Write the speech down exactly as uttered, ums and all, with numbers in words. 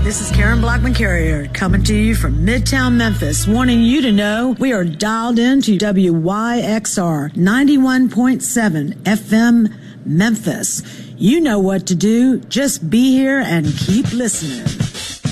This is Karen Blackman Carrier coming to you from Midtown Memphis, wanting you to know we are dialed into W Y X R ninety-one point seven F M Memphis. You know what to do. Just be here and keep listening.